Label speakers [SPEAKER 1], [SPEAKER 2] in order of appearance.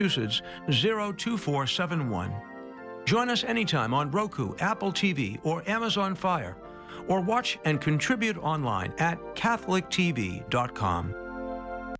[SPEAKER 1] Massachusetts 02471. Join us anytime on Roku, Apple TV, or Amazon Fire, or watch and contribute online at catholictv.com.